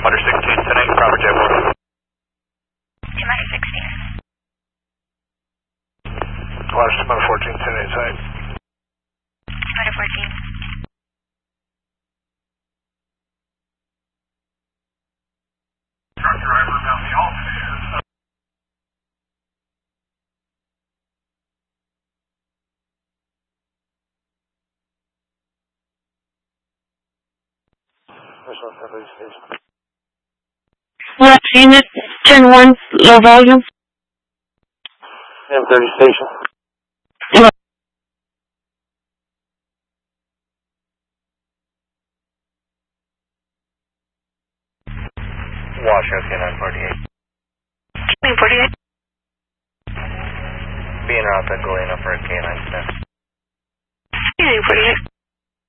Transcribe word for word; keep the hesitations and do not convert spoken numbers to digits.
Under sixteen, ten eight, proper J one. T-minus sixteen. Watch T-minus fourteen, ten eight, side. T-minus fourteen. Truck driver down the alternator. Left unit, ten one, low volume. M thirty station. Washoe, K nine forty-eight. K nine forty-eight. Being out at Galena for a K nine ten. K nine forty-eight.